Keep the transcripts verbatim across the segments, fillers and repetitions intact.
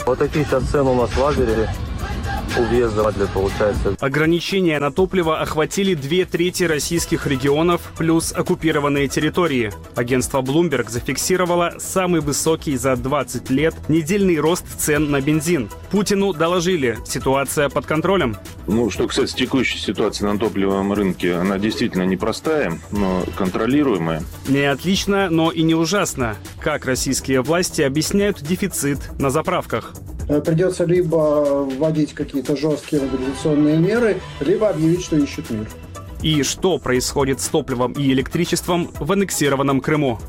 Вот такие сейчас цены у нас в лагере. У въезда получается. Ограничения на топливо охватили две трети российских регионов плюс оккупированные территории. Агентство Bloomberg зафиксировало самый высокий за двадцать лет недельный рост цен на бензин. Путину доложили, ситуация под контролем. Ну, что касается текущей ситуации на топливном рынке, она действительно непростая, но контролируемая. Не отлично, но и не ужасно. Как российские власти объясняют дефицит на заправках? Придется либо вводить какие-то жесткие регуляционные меры, либо объявить, что ищут мир. И что происходит с топливом и электричеством в аннексированном Крыму?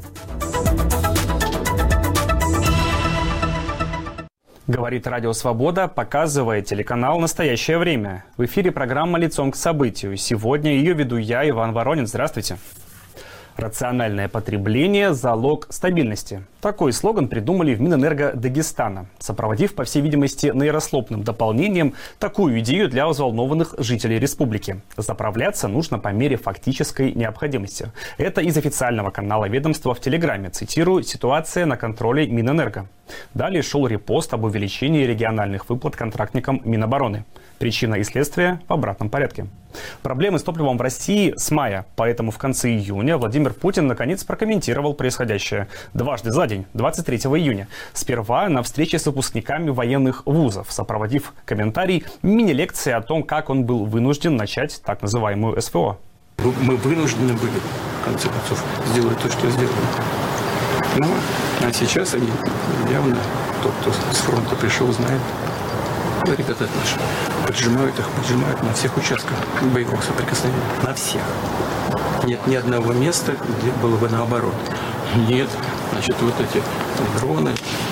Говорит Радио Свобода, показывает телеканал «Настоящее время». В эфире программа «Лицом к событию». Сегодня ее веду я, Иван Воронин. Здравствуйте. Рациональное потребление – залог стабильности. Такой слоган придумали в Минэнерго Дагестана, сопроводив, по всей видимости, нейрослопным дополнением такую идею для взволнованных жителей республики. Заправляться нужно по мере фактической необходимости. Это из официального канала ведомства в Телеграме. Цитирую: «Ситуация на контроле Минэнерго». Далее шел репост об увеличении региональных выплат контрактникам Минобороны. Причина и следствие в обратном порядке. Проблемы с топливом в России с мая, поэтому в конце июня Владимир Путин наконец прокомментировал происходящее. Дважды за день, двадцать третьего июня. Сперва на встрече с выпускниками военных вузов, сопроводив комментарий мини-лекции о том, как он был вынужден начать так называемую СВО. Мы вынуждены были, в конце концов, сделать то, что сделали. Ну, а сейчас они явно, тот, кто с фронта пришел, знает. Ребята наши поджимают их, поджимают на всех участках боевых соприкосновений. На всех. Нет ни одного места, где было бы наоборот. Нет, значит, вот эти дроны,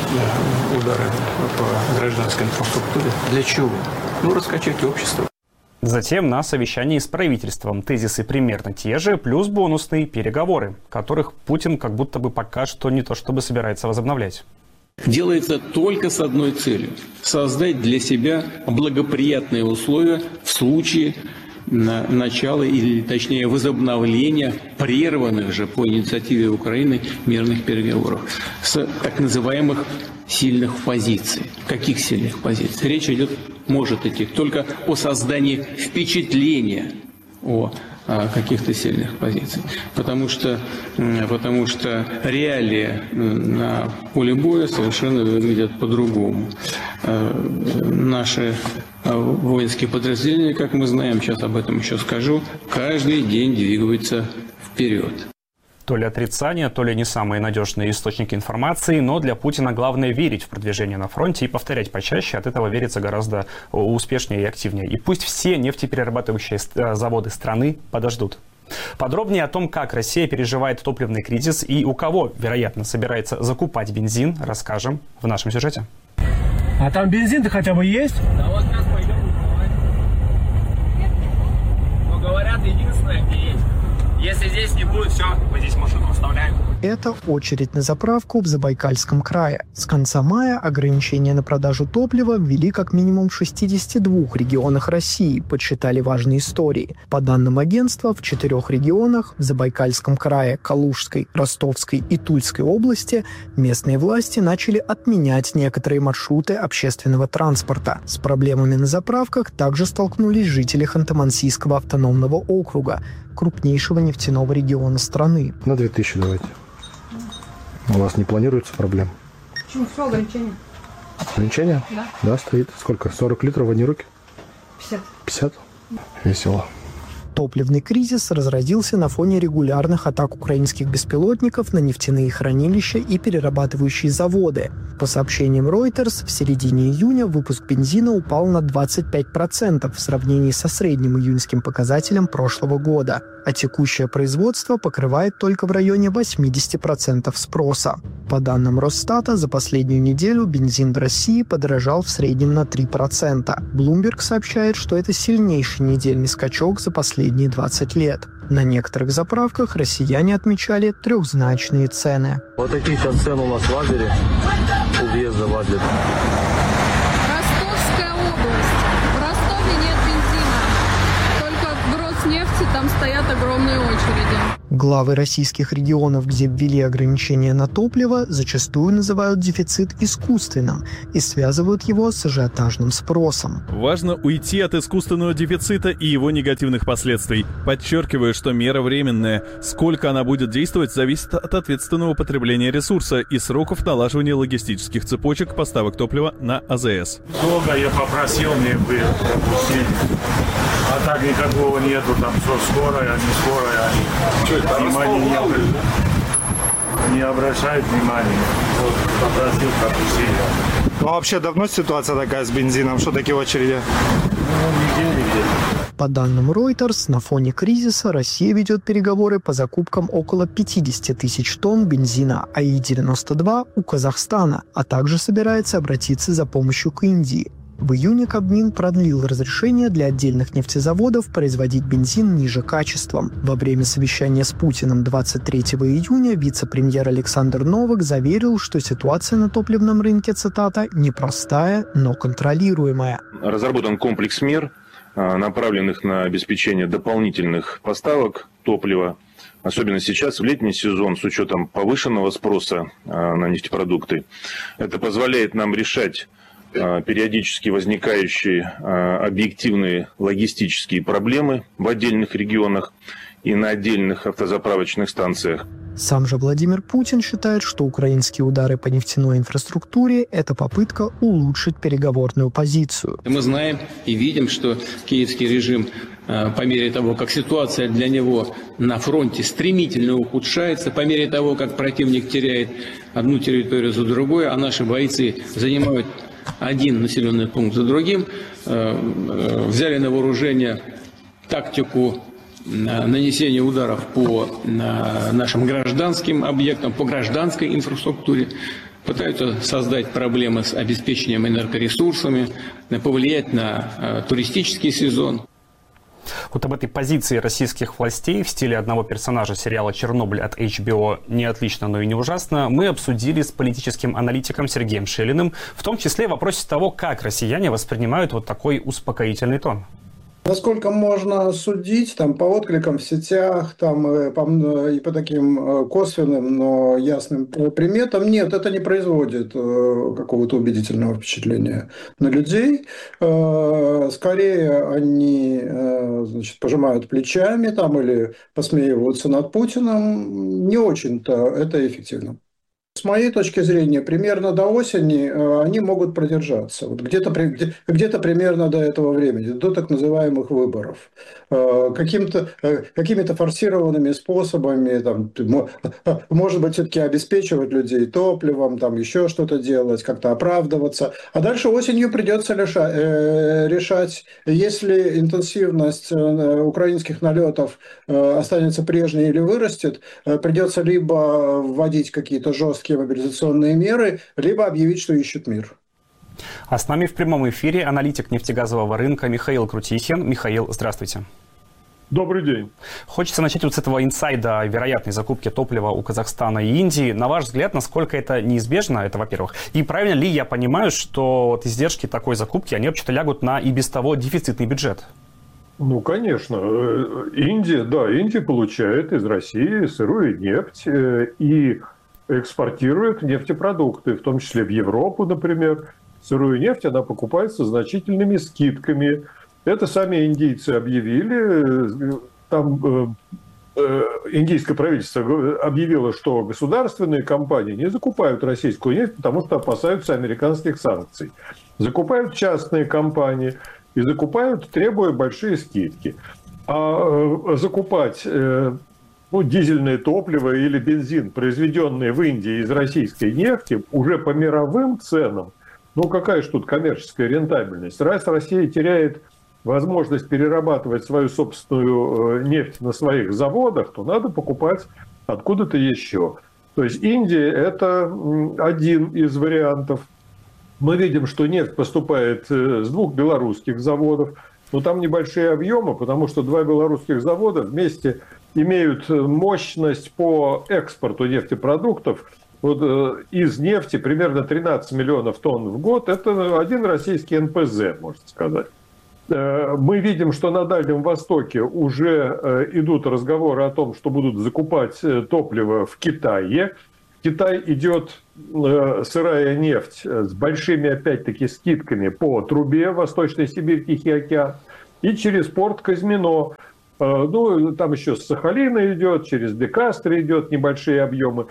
удары по гражданской инфраструктуре. Для чего? Ну, раскачать общество. Затем на совещании с правительством тезисы примерно те же, плюс бонусные переговоры, которых Путин как будто бы пока что не то чтобы собирается возобновлять. Делается только с одной целью – создать для себя благоприятные условия в случае начала или, точнее, возобновления прерванных же по инициативе Украины мирных переговоров с так называемых сильных позиций. Каких сильных позиций? Речь идет, может идти только о создании впечатления о каких-то сильных позиций. Потому что, потому что реалии на поле боя совершенно выглядят по-другому. Наши воинские подразделения, как мы знаем, сейчас об этом еще скажу, каждый день двигаются вперед. То ли отрицание, то ли не самые надежные источники информации, но для Путина главное верить в продвижение на фронте и повторять почаще. От этого верится гораздо успешнее и активнее. И пусть все нефтеперерабатывающие заводы страны подождут. Подробнее о том, как Россия переживает топливный кризис и у кого, вероятно, собирается закупать бензин, расскажем в нашем сюжете. А там бензин-то хотя бы есть? Да вот сейчас пойдем узнавать. Но говорят, единственное, где есть. Если здесь не будет, все, мы здесь машину оставляем. Это очередь на заправку в Забайкальском крае. С конца мая ограничения на продажу топлива ввели как минимум в шестидесяти двух регионах России, подсчитали важные истории. По данным агентства, в четырех регионах – в Забайкальском крае, Калужской, Ростовской и Тульской области – местные власти начали отменять некоторые маршруты общественного транспорта. С проблемами на заправках также столкнулись жители Ханты-Мансийского автономного округа, крупнейшего нефтяного региона страны. На две тысячи давайте. У вас не планируется проблем? Почему? Все, ограничения. Ограничения? Да. Да, стоит. Сколько? сорок литров в одни руки? пятьдесят. пятьдесят? Весело. Топливный кризис разразился на фоне регулярных атак украинских беспилотников на нефтяные хранилища и перерабатывающие заводы. По сообщениям Reuters, в середине июня выпуск бензина упал на двадцать пять процентов в сравнении со средним июньским показателем прошлого года, а текущее производство покрывает только в районе восемьдесят процентов спроса. По данным Росстата, за последнюю неделю бензин в России подорожал в среднем на три процента. Bloomberg сообщает, что это сильнейший недельный скачок за последние двадцать лет. На некоторых заправках россияне отмечали трехзначные цены. Вот такие сейчас цены у нас в лагере, у въезда в лагерь. Ростовская область. В Ростове нет бензина. Только в Роснефти там стоят огромные очереди. Главы российских регионов, где ввели ограничения на топливо, зачастую называют дефицит искусственным и связывают его с ажиотажным спросом. Важно уйти от искусственного дефицита и его негативных последствий. Подчеркиваю, что мера временная. Сколько она будет действовать, зависит от ответственного потребления ресурса и сроков налаживания логистических цепочек поставок топлива на АЗС. Долго я попросил, мне бы пропустили. А так никакого нету, там все скорая, не скорая. Внимание не обращают. Не обращают внимания. Вот, попросил пропустили. Ну, а вообще давно ситуация такая с бензином? Что такие очереди? Ну, недели где-то. По данным Reuters, на фоне кризиса Россия ведет переговоры по закупкам около пятьдесят тысяч тонн бензина А И девяносто два у Казахстана, а также собирается обратиться за помощью к Индии. В июне Кабмин продлил разрешение для отдельных нефтезаводов производить бензин ниже качеством. Во время совещания с Путиным двадцать третьего июня вице-премьер Александр Новак заверил, что ситуация на топливном рынке, цитата, «непростая, но контролируемая». Разработан комплекс мер, направленных на обеспечение дополнительных поставок топлива. Особенно сейчас, в летний сезон, с учетом повышенного спроса на нефтепродукты. Это позволяет нам решать периодически возникающие объективные логистические проблемы в отдельных регионах и на отдельных автозаправочных станциях. Сам же Владимир Путин считает, что украинские удары по нефтяной инфраструктуре – это попытка улучшить переговорную позицию. Мы знаем и видим, что киевский режим по мере того, как ситуация для него на фронте стремительно ухудшается, по мере того, как противник теряет одну территорию за другой, а наши бойцы занимают один населенный пункт за другим, взяли на вооружение тактику нанесения ударов по нашим гражданским объектам, по гражданской инфраструктуре, пытаются создать проблемы с обеспечением энергоресурсами, повлиять на туристический сезон. Вот об этой позиции российских властей в стиле одного персонажа сериала «Чернобыль» от эйч би о «Не отлично, но и не ужасно» мы обсудили с политическим аналитиком Сергеем Шелиным, в том числе в вопросе того, как россияне воспринимают вот такой успокоительный тон. Насколько можно судить там, по откликам в сетях там, и, по, и по таким косвенным, но ясным приметам, нет, это не производит какого-то убедительного впечатления на людей. Скорее они значит, пожимают плечами там, или посмеиваются над Путиным. Не очень-то это эффективно. С моей точки зрения, примерно до осени они могут продержаться. Вот где-то, где-то примерно до этого времени, до так называемых выборов. Каким-то, какими-то форсированными способами, там, может быть, все-таки обеспечивать людей топливом, там, еще что-то делать, как-то оправдываться. А дальше осенью придется решать, если интенсивность украинских налетов останется прежней или вырастет, придется либо вводить какие-то жесткие мобилизационные меры, либо объявить, что ищут мир. А с нами в прямом эфире аналитик нефтегазового рынка Михаил Крутихин. Михаил, здравствуйте. Добрый день. Хочется начать вот с этого инсайда о вероятной закупке топлива у Казахстана и Индии. На ваш взгляд, насколько это неизбежно, это во-первых. И правильно ли я понимаю, что вот издержки такой закупки, они вообще-то лягут на и без того дефицитный бюджет? Ну, конечно. Индия, да, Индия получает из России сырую нефть и экспортирует нефтепродукты, в том числе в Европу, например. Сырую нефть она покупает со значительными скидками. Это сами индийцы объявили. Там э, э, индийское правительство объявило, что государственные компании не закупают российскую нефть, потому что опасаются американских санкций. Закупают частные компании и закупают, требуя большие скидки. А э, закупать... Э, Ну, дизельное топливо или бензин, произведенные в Индии из российской нефти, уже по мировым ценам, ну какая же тут коммерческая рентабельность? Раз Россия теряет возможность перерабатывать свою собственную нефть на своих заводах, то надо покупать откуда-то еще. То есть Индия – это один из вариантов. Мы видим, что нефть поступает с двух белорусских заводов, но там небольшие объемы, потому что два белорусских завода вместе имеют мощность по экспорту нефтепродуктов. Вот, э, из нефти примерно тринадцать миллионов тонн в год. Это один российский эн пэ зэ, можно сказать. Мы видим, что на Дальнем Востоке уже идут разговоры о том, что будут закупать топливо в Китае. В Китай идет сырая нефть с большими, опять-таки, скидками по трубе Восточной Сибирь, Тихий океан и через порт Козьмино. Ну, там еще с Сахалина идет, через Декастро идет небольшие объемы.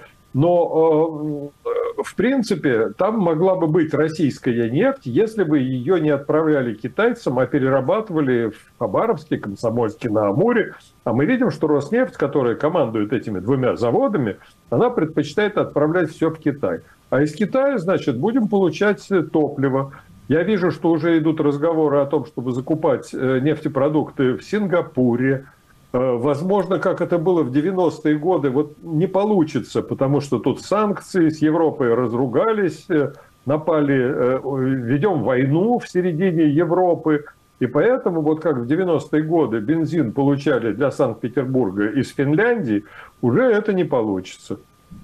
Но, в принципе, там могла бы быть российская нефть, если бы ее не отправляли китайцам, а перерабатывали в Хабаровске, Комсомольске, на Амуре. А мы видим, что Роснефть, которая командует этими двумя заводами, она предпочитает отправлять все в Китай. А из Китая, значит, будем получать топливо. Я вижу, что уже идут разговоры о том, чтобы закупать нефтепродукты в Сингапуре. Возможно, как это было в девяностые годы, вот не получится, потому что тут санкции с Европой разругались, напали, ведем войну в середине Европы. И поэтому, вот как в девяностые годы бензин получали для Санкт-Петербурга из Финляндии, уже это не получится.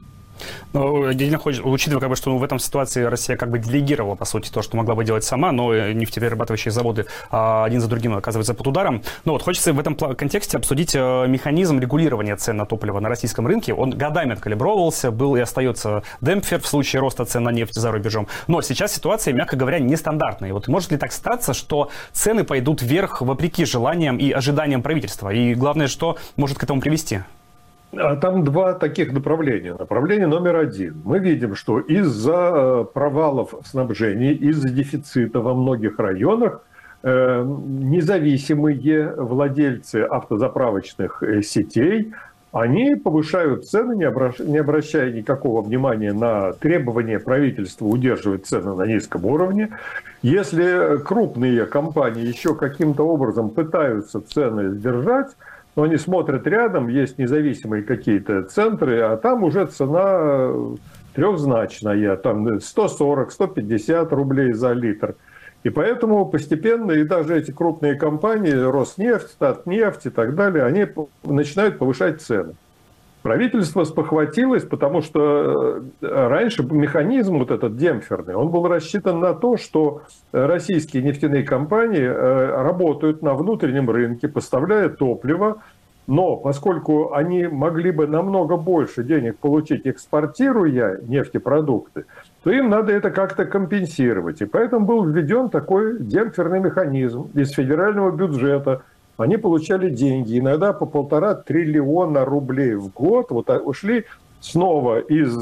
Но, учитывая, как бы, что в этом ситуации Россия как бы делегировала, по сути, то, что могла бы делать сама, но нефтеперерабатывающие заводы а, один за другим оказываются под ударом. Но вот хочется в этом контексте обсудить механизм регулирования цен на топливо на российском рынке. Он годами откалибровывался, был и остается демпфер в случае роста цен на нефть за рубежом. Но сейчас ситуация, мягко говоря, нестандартная. Вот может ли так статься, что цены пойдут вверх вопреки желаниям и ожиданиям правительства? И главное, что может к этому привести? А там два таких направления. Направление номер один. Мы видим, что из-за провалов в снабжении, из-за дефицита во многих районах э, независимые владельцы автозаправочных сетей, они повышают цены, не обращая, не обращая никакого внимания на требования правительства удерживать цены на низком уровне. Если крупные компании еще каким-то образом пытаются цены сдержать, но они смотрят рядом, есть независимые какие-то центры, а там уже цена трехзначная, там сто сорок - сто пятьдесят рублей за литр. И поэтому постепенно и даже эти крупные компании, Роснефть, Татнефть и так далее, они начинают повышать цены. Правительство спохватилось, потому что раньше механизм вот этот демпферный, он был рассчитан на то, что российские нефтяные компании работают на внутреннем рынке, поставляя топливо, но поскольку они могли бы намного больше денег получить, экспортируя нефтепродукты, то им надо это как-то компенсировать. И поэтому был введен такой демпферный механизм из федерального бюджета. Они получали деньги, иногда по полтора триллиона рублей в год. Вот ушли снова из...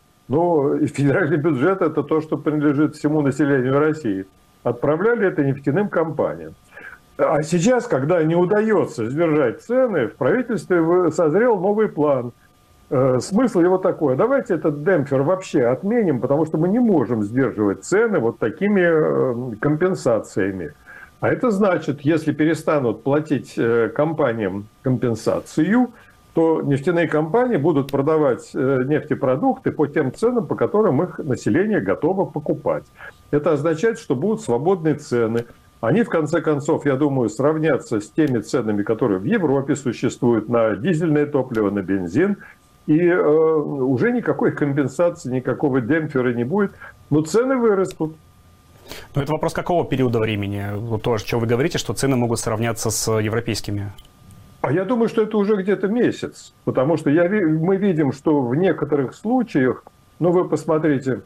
Ну, федеральный бюджет – это то, что принадлежит всему населению России. Отправляли это нефтяным компаниям. А сейчас, когда не удается сдержать цены, в правительстве созрел новый план. Смысл его такой: давайте этот демпфер вообще отменим, потому что мы не можем сдерживать цены вот такими компенсациями. А это значит, если перестанут платить компаниям компенсацию, то нефтяные компании будут продавать нефтепродукты по тем ценам, по которым их население готово покупать. Это означает, что будут свободные цены. Они, в конце концов, я думаю, сравнятся с теми ценами, которые в Европе существуют на дизельное топливо, на бензин. И э, уже никакой компенсации, никакого демпфера не будет. Но цены вырастут. Но это вопрос какого периода времени? Вот то, что вы говорите, что цены могут сравняться с европейскими. А я думаю, что это уже где-то месяц. Потому что я, мы видим, что в некоторых случаях, ну вы посмотрите,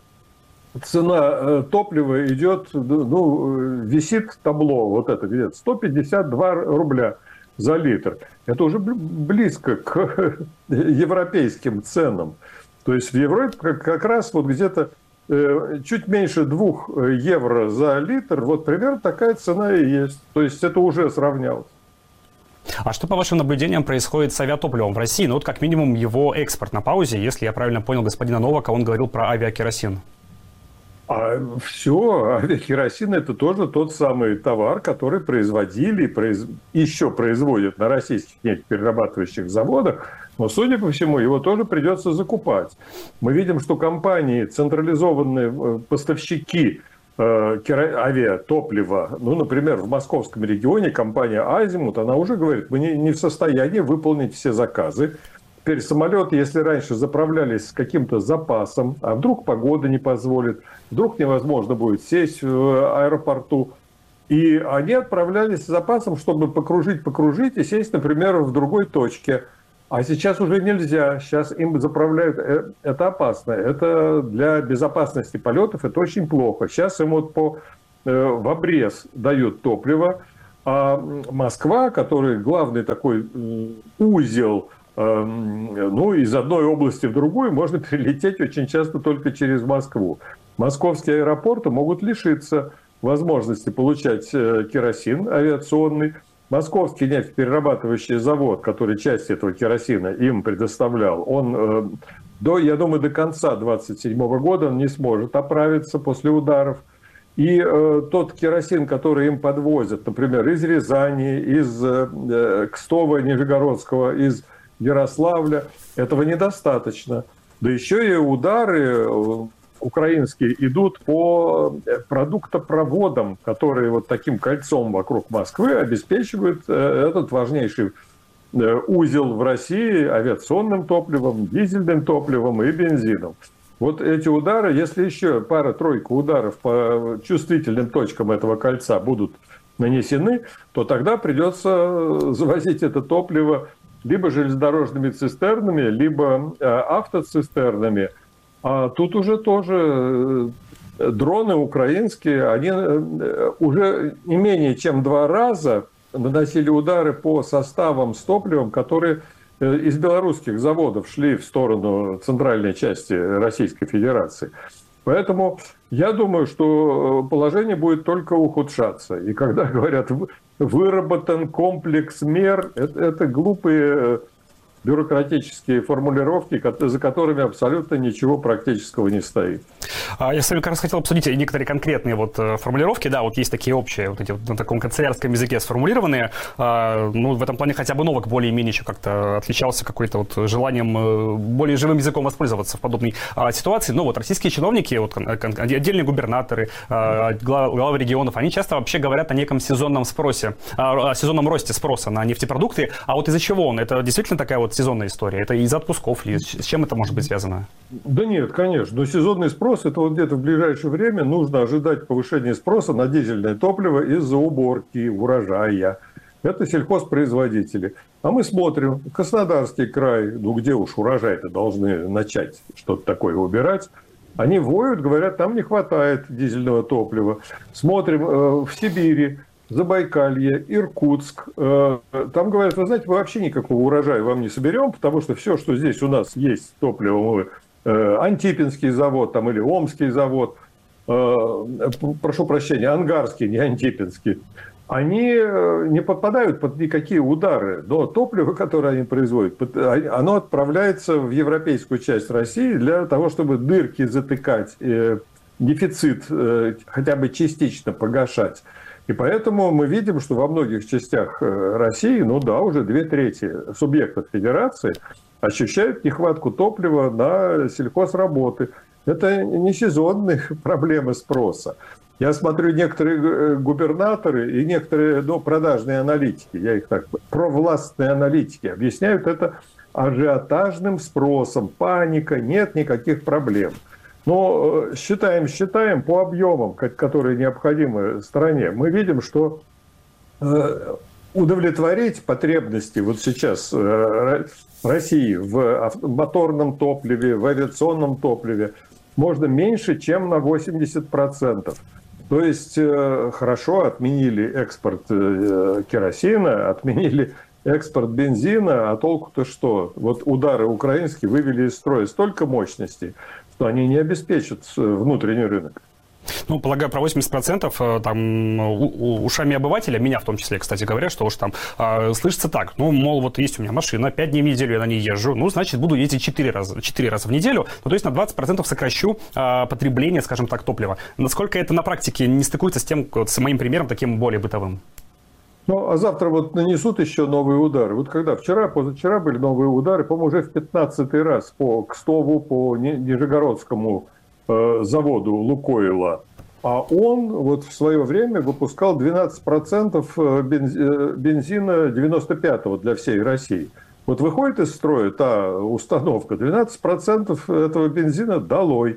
цена топлива идет, ну, висит табло, вот это где-то сто пятьдесят два рубля за литр. Это уже близко к европейским ценам. То есть в Европе как раз вот где-то чуть меньше двух евро за литр, вот примерно такая цена и есть. То есть это уже сравнялось. А что, по вашим наблюдениям, происходит с авиатопливом в России? Ну вот как минимум его экспорт на паузе, если я правильно понял господина Новака, он говорил про авиакеросин. А все, авиакеросин – это тоже тот самый товар, который производили и произ... еще производят на российских нефтеперерабатывающих заводах, но, судя по всему, его тоже придется закупать. Мы видим, что компании, централизованные поставщики э, авиатоплива, ну, например, в московском регионе компания «Азимут», она уже говорит, мы не, не в состоянии выполнить все заказы. Теперь самолеты, если раньше заправлялись с каким-то запасом, а вдруг погода не позволит, вдруг невозможно будет сесть в аэропорту, И они отправлялись с запасом, чтобы покружить, покружить и сесть, например, в другой точке. А сейчас уже нельзя. Сейчас им заправляют. Это опасно. Это для безопасности полетов это очень плохо. Сейчас им вот по, в обрез дают топливо. А Москва, который главный такой узел, ну, из одной области в другую, можно перелететь очень часто только через Москву. Московские аэропорты могут лишиться возможности получать керосин авиационный. Московский нефтеперерабатывающий завод, который часть этого керосина им предоставлял, он, до, я думаю, до конца двадцать седьмого года он не сможет оправиться после ударов. И э, тот керосин, который им подвозят, например, из Рязани, из э, Кстова, Нижегородского, из Ярославля, этого недостаточно. Да еще и удары украинские идут по продуктопроводам, которые вот таким кольцом вокруг Москвы обеспечивают этот важнейший узел в России авиационным топливом, дизельным топливом и бензином. Вот эти удары, если еще пара-тройка ударов по чувствительным точкам этого кольца будут нанесены, то тогда придется завозить это топливо либо железнодорожными цистернами, либо автоцистернами. А тут уже тоже дроны украинские, они уже не менее чем два раза наносили удары по составам с топливом, которые из белорусских заводов шли в сторону центральной части Российской Федерации. Поэтому я думаю, что положение будет только ухудшаться. И когда говорят, выработан комплекс мер, это, это глупые бюрократические формулировки, за которыми абсолютно ничего практического не стоит. Я с вами как раз хотел обсудить некоторые конкретные вот формулировки. Да, вот есть такие общие, вот эти вот на таком канцелярском языке сформулированные. Ну, в этом плане хотя бы Новак более-менее еще как-то отличался какой-то вот желанием более живым языком воспользоваться в подобной ситуации. Но вот российские чиновники, вот отдельные губернаторы, главы регионов, они часто вообще говорят о неком сезонном спросе, о сезонном росте спроса на нефтепродукты. А вот из-за чего он? Это действительно такая вот сезонная история? Это из отпусков или с чем это может быть связано? Да нет, конечно. Но сезонный спрос, это вот где-то в ближайшее время нужно ожидать повышения спроса на дизельное топливо из-за уборки, урожая. Это сельхозпроизводители. А мы смотрим, Краснодарский край, ну где уж урожай-то должны начать что-то такое убирать. Они воют, говорят, там не хватает дизельного топлива. Смотрим э, в Сибири, Забайкалье, Иркутск. Там говорят, вы знаете, мы вообще никакого урожая вам не соберем, потому что все, что здесь у нас есть топливо, Антипинский завод там, или Омский завод, прошу прощения, Ангарский, не Антипинский, они не подпадают под никакие удары. Но топливо, которое они производят, оно отправляется в европейскую часть России для того, чтобы дырки затыкать, дефицит хотя бы частично погашать. И поэтому мы видим, что во многих частях России, ну да, уже две трети субъектов федерации ощущают нехватку топлива на сельхозработы. Это не сезонные проблемы спроса. Я смотрю, некоторые губернаторы и некоторые ну, продажные аналитики, я их так, провластные аналитики, объясняют это ажиотажным спросом, паника, нет никаких проблем. Но считаем, считаем по объемам, которые необходимы стране, мы видим, что удовлетворить потребности вот сейчас России в моторном топливе, в авиационном топливе можно меньше, чем на восемьдесят процентов. То есть хорошо отменили экспорт керосина, отменили экспорт бензина, а толку-то что? Вот удары украинские вывели из строя столько мощностей, что они не обеспечат внутренний рынок. Ну, полагаю, про восемьдесят процентов там ушами обывателя, меня в том числе, кстати говоря, что уж там э, слышится так, ну, мол, вот есть у меня машина, пять дней в неделю я на ней езжу, ну, значит, буду ездить четыре раза, четыре раза в неделю, ну, то есть на двадцать процентов сокращу э, потребление, скажем так, топлива. Насколько это на практике не стыкуется с тем, вот, с моим примером, таким более бытовым? Ну, а завтра вот нанесут еще новые удары. Вот когда вчера, позавчера были новые удары, по-моему, уже в пятнадцатый раз по Кстову, по Нижегородскому э, заводу Лукойла. А он вот в свое время выпускал двенадцать процентов бензина девяносто пятого для всей России. Вот выходит из строя та установка, двенадцать процентов этого бензина долой.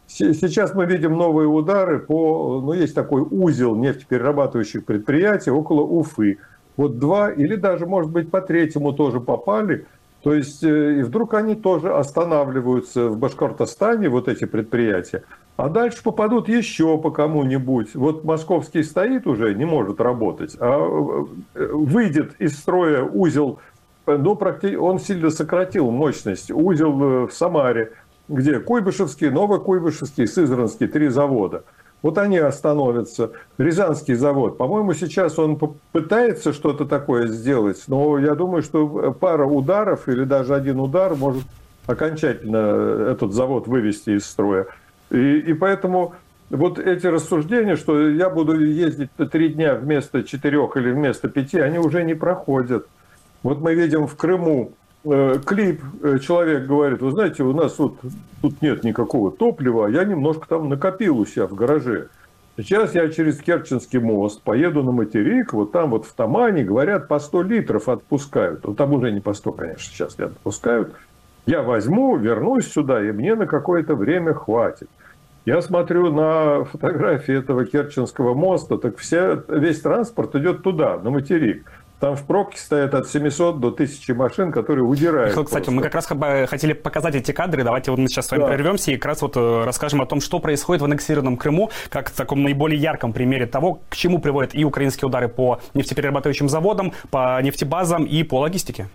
Сейчас мы видим новые удары по... Ну, есть такой узел нефтеперерабатывающих предприятий около Уфы. Вот два или даже, может быть, по третьему тоже попали. То есть, и вдруг они тоже останавливаются в Башкортостане, вот эти предприятия. А дальше попадут еще по кому-нибудь. Вот московский стоит уже, не может работать. А выйдет из строя узел, ну, практически он сильно сократил мощность. Узел в Самаре, где Куйбышевский, Новокуйбышевский, Сызранский, три завода. Вот они остановятся. Рязанский завод, по-моему, сейчас он пытается что-то такое сделать, но я думаю, что пара ударов или даже один удар может окончательно этот завод вывести из строя. И, и поэтому вот эти рассуждения, что я буду ездить три дня вместо четырех или вместо пяти, они уже не проходят. Вот мы видим в Крыму э, клип, э, человек говорит, вы знаете, у нас вот тут нет никакого топлива, я немножко там накопил у себя в гараже. Сейчас я через Керченский мост поеду на материк, вот там вот в Тамане, говорят, по сто литров отпускают. Ну, там уже не по сто, конечно, сейчас не отпускают. Я возьму, вернусь сюда, и мне на какое-то время хватит. Я смотрю на фотографии этого Керченского моста, так вся, весь транспорт идет туда, на материк. Там в пробке стоят от семисот до тысячи машин, которые удирают. Михаил, кстати, мы как раз хотели показать эти кадры. Давайте вот мы сейчас с вами да. прервемся и как раз вот расскажем о том, что происходит в аннексированном Крыму, как в таком наиболее ярком примере того, к чему приводят и украинские удары по нефтеперерабатывающим заводам, по нефтебазам и по логистике.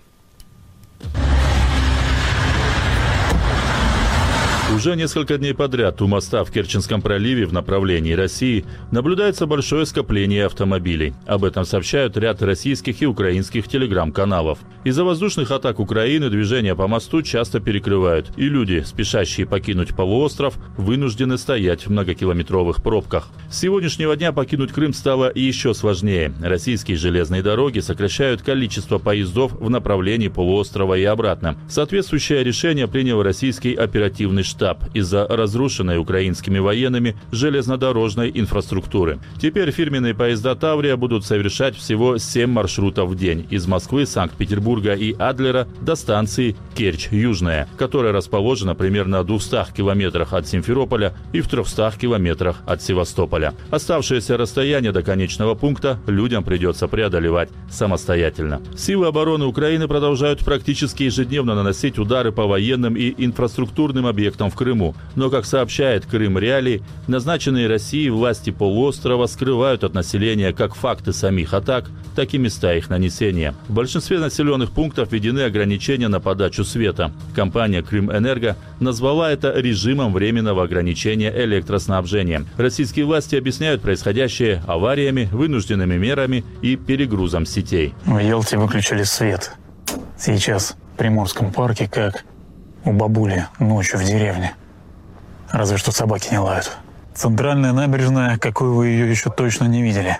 Уже несколько дней подряд у моста в Керченском проливе в направлении России наблюдается большое скопление автомобилей. Об этом сообщают ряд российских и украинских телеграм-каналов. Из-за воздушных атак Украины движение по мосту часто перекрывают, и люди, спешащие покинуть полуостров, вынуждены стоять в многокилометровых пробках. С сегодняшнего дня покинуть Крым стало еще сложнее. Российские железные дороги сокращают количество поездов в направлении полуострова и обратно. Соответствующее решение принял российский оперативный штаб из-за разрушенной украинскими военными железнодорожной инфраструктуры. Теперь фирменные поезда «Таврия» будут совершать всего семь маршрутов в день из Москвы, Санкт-Петербурга и Адлера до станции Керчь-Южная, которая расположена примерно в двухстах километрах от Симферополя и в трехстах километрах от Севастополя. Оставшееся расстояние до конечного пункта людям придется преодолевать самостоятельно. Силы обороны Украины продолжают практически ежедневно наносить удары по военным и инфраструктурным объектам в Крыму. Но, как сообщает Крым Реалии, назначенные Россией власти полуострова скрывают от населения как факты самих атак, так и места их нанесения. В большинстве населенных пунктов введены ограничения на подачу света. Компания «Крымэнерго» назвала это режимом временного ограничения электроснабжения. Российские власти объясняют происходящее авариями, вынужденными мерами и перегрузом сетей. В Ялте выключили свет. Сейчас в Приморском парке как у бабули ночью в деревне. Разве что собаки не лают. Центральная набережная, какой вы ее еще точно не видели.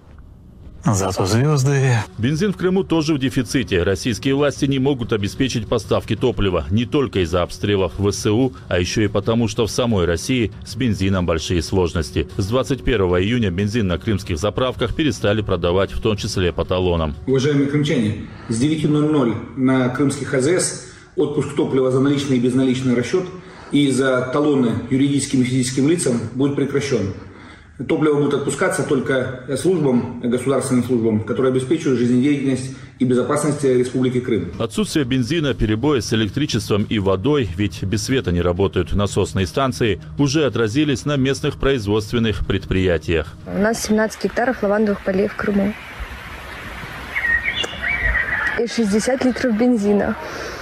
Зато звезды... Бензин в Крыму тоже в дефиците. Российские власти не могут обеспечить поставки топлива. Не только из-за обстрелов ВСУ, а еще и потому, что в самой России с бензином большие сложности. С двадцать первого июня бензин на крымских заправках перестали продавать, в том числе по талонам. Уважаемые крымчане, с девяти ноль-ноль на крымских АЗС отпуск топлива за наличный и безналичный расчет и за талоны юридическим и физическим лицам будет прекращен. Топливо будет отпускаться только службам, государственным службам, которые обеспечивают жизнедеятельность и безопасность Республики Крым. Отсутствие бензина, перебои с электричеством и водой, ведь без света не работают насосные станции, уже отразились на местных производственных предприятиях. У нас семнадцать гектаров лавандовых полей в Крыму. И шестьдесят литров бензина.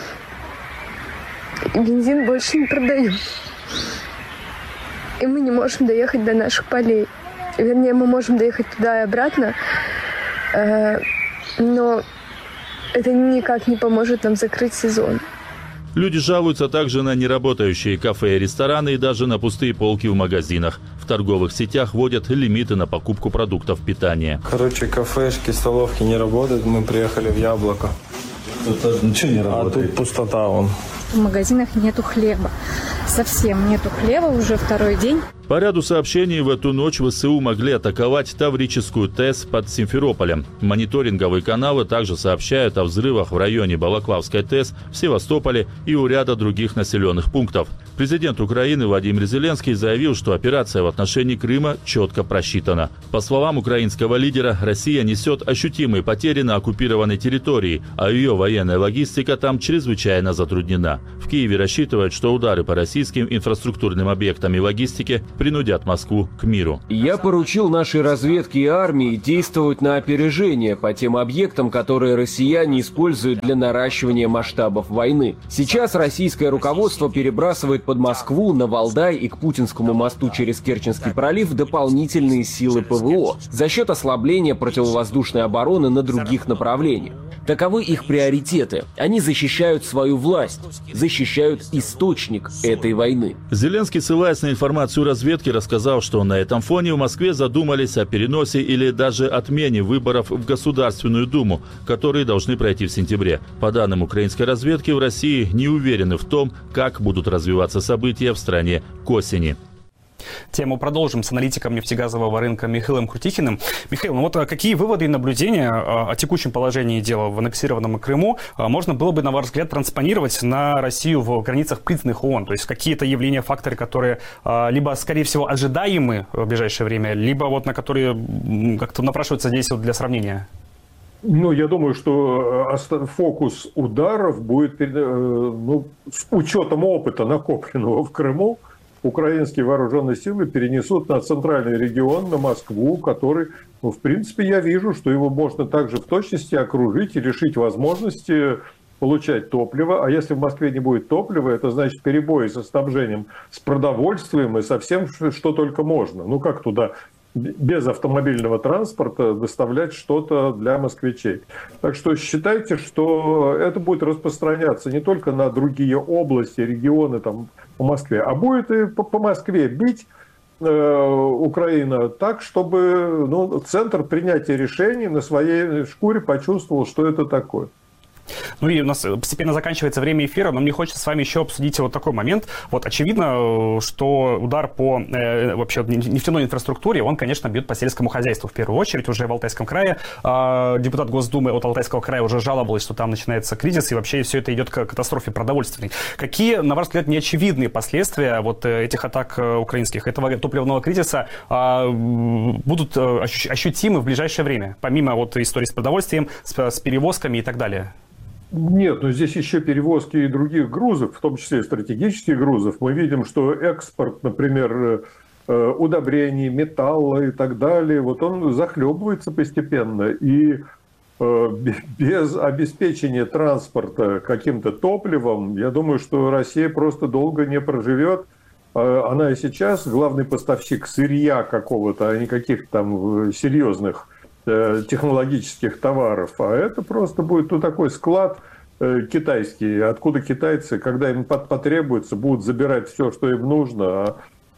И бензин больше не продают. И мы не можем доехать до наших полей. Вернее, мы можем доехать туда и обратно, э, но это никак не поможет нам закрыть сезон. Люди жалуются также на неработающие кафе и рестораны и даже на пустые полки в магазинах. В торговых сетях вводят лимиты на покупку продуктов питания. Короче, кафешки, столовки не работают. Мы приехали в Яблоко. Тут ничего не работает. А тут пустота вон. В магазинах нету хлеба, совсем нету хлеба уже второй день. По ряду сообщений в эту ночь ВСУ могли атаковать Таврическую ТЭС под Симферополем. Мониторинговые каналы также сообщают о взрывах в районе Балаклавской ТЭС, в Севастополе и у ряда других населенных пунктов. Президент Украины Владимир Зеленский заявил, что операция в отношении Крыма четко просчитана. По словам украинского лидера, Россия несет ощутимые потери на оккупированной территории, а ее военная логистика там чрезвычайно затруднена. В Киеве рассчитывают, что удары по российским инфраструктурным объектам и логистике принудят Москву к миру. Я поручил нашей разведке и армии действовать на опережение по тем объектам, которые россияне используют для наращивания масштабов войны. Сейчас российское руководство перебрасывает под Москву, на Валдай и к Путинскому мосту через Керченский пролив дополнительные силы ПВО за счет ослабления противовоздушной обороны на других направлениях. Таковы их приоритеты. Они защищают свою власть, защищают источник этой войны. Зеленский, ссылаясь на информацию разведки, рассказал, что на этом фоне в Москве задумались о переносе или даже отмене выборов в Государственную Думу, которые должны пройти в сентябре. По данным украинской разведки, в России не уверены в том, как будут развиваться события в стране к осени. Тему продолжим с аналитиком нефтегазового рынка Михаилом Крутихиным. Михаил, ну вот какие выводы и наблюдения о текущем положении дела в аннексированном Крыму можно было бы, на ваш взгляд, транспонировать на Россию в границах признанных ООН? То есть какие-то явления, факторы, которые либо, скорее всего, ожидаемы в ближайшее время, либо вот на которые как-то напрашиваются здесь вот для сравнения? Ну, я думаю, что фокус ударов будет, ну, с учетом опыта, накопленного в Крыму, украинские вооруженные силы перенесут на центральный регион, на Москву, который, ну, в принципе, я вижу, что его можно также в точности окружить и лишить возможности получать топливо. А если в Москве не будет топлива, это значит перебои со снабжением, с продовольствием и со всем, что только можно. Ну, как туда без автомобильного транспорта доставлять что-то для москвичей. Так что считайте, что это будет распространяться не только на другие области, регионы там, по Москве, а будет и по, по Москве бить э, Украина так, чтобы, ну, центр принятия решений на своей шкуре почувствовал, что это такое. Ну и у нас постепенно заканчивается время эфира, но мне хочется с вами еще обсудить вот такой момент. Вот очевидно, что удар по э, вообще нефтяной инфраструктуре, он, конечно, бьет по сельскому хозяйству в первую очередь. Уже в Алтайском крае э, депутат Госдумы от Алтайского края уже жаловалась, что там начинается кризис, и вообще все это идет к катастрофе продовольственной. Какие, на ваш взгляд, неочевидные последствия вот этих атак украинских, этого топливного кризиса э, будут ощу- ощутимы в ближайшее время, помимо вот истории с продовольствием, с, с перевозками и так далее? Нет, но здесь еще перевозки и других грузов, в том числе и стратегических грузов. Мы видим, что экспорт, например, удобрений, металла и так далее, вот он захлебывается постепенно. И без обеспечения транспорта каким-то топливом, я думаю, что Россия просто долго не проживет. Она и сейчас главный поставщик сырья какого-то, а не каких-то там серьезных технологических товаров, а это просто будет, ну, такой склад э, китайский, откуда китайцы, когда им потребуется, будут забирать все, что им нужно. А,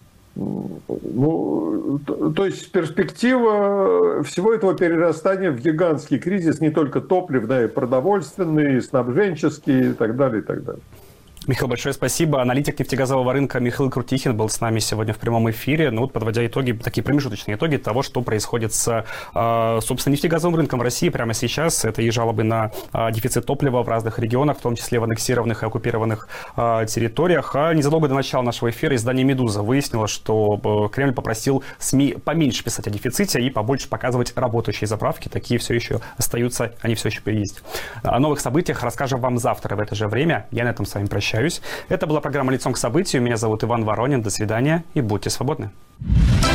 ну, то, то есть перспектива всего этого перерастания в гигантский кризис, не только топливный, и продовольственный, и снабженческий и так далее, и так далее. Михаил, большое спасибо. Аналитик нефтегазового рынка Михаил Крутихин был с нами сегодня в прямом эфире. Ну вот, подводя итоги, такие промежуточные итоги того, что происходит с, собственно, нефтегазовым рынком в России прямо сейчас. Это и жалобы на дефицит топлива в разных регионах, в том числе в аннексированных и оккупированных территориях. А незадолго до начала нашего эфира издание «Медуза» выяснило, что Кремль попросил СМИ поменьше писать о дефиците и побольше показывать работающие заправки. Такие все еще остаются, они все еще есть. О новых событиях расскажем вам завтра в это же время. Я на этом с вами прощаюсь. Это была программа «Лицом к событию». Меня зовут Иван Воронин. До свидания и будьте свободны.